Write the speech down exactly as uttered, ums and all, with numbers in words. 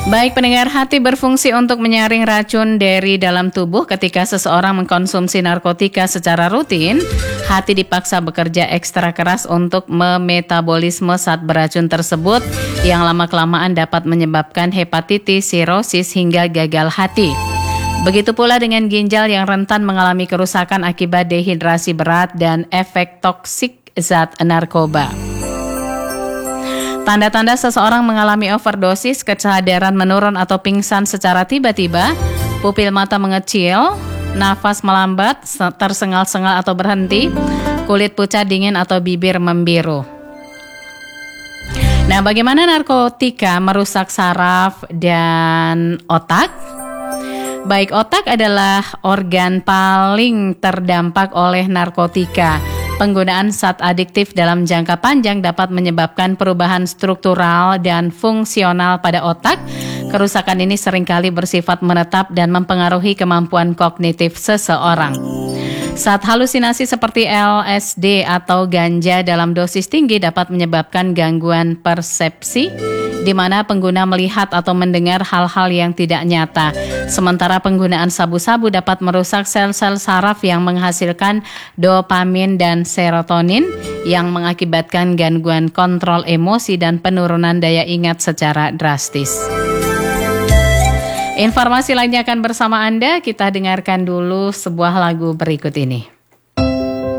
Baik pendengar, hati berfungsi untuk menyaring racun dari dalam tubuh. Ketika seseorang mengkonsumsi narkotika secara rutin, hati dipaksa bekerja ekstra keras untuk memetabolisme zat beracun tersebut yang lama-kelamaan dapat menyebabkan hepatitis, sirosis, hingga gagal hati. Begitu pula dengan ginjal yang rentan mengalami kerusakan akibat dehidrasi berat dan efek toksik zat narkoba. Tanda-tanda seseorang mengalami overdosis, kesadaran menurun atau pingsan secara tiba-tiba, pupil mata mengecil, nafas melambat, tersengal-sengal atau berhenti, kulit pucat dingin atau bibir membiru. Nah, bagaimana narkotika merusak saraf dan otak? Baik, otak adalah organ paling terdampak oleh narkotika. Penggunaan zat adiktif dalam jangka panjang dapat menyebabkan perubahan struktural dan fungsional pada otak. Kerusakan ini seringkali bersifat menetap dan mempengaruhi kemampuan kognitif seseorang. Zat halusinasi seperti L S D atau ganja dalam dosis tinggi dapat menyebabkan gangguan persepsi, di mana pengguna melihat atau mendengar hal-hal yang tidak nyata. Sementara penggunaan sabu-sabu dapat merusak sel-sel saraf yang menghasilkan dopamin dan serotonin yang mengakibatkan gangguan kontrol emosi dan penurunan daya ingat secara drastis. Informasi lainnya akan bersama Anda. Kita dengarkan dulu sebuah lagu berikut ini.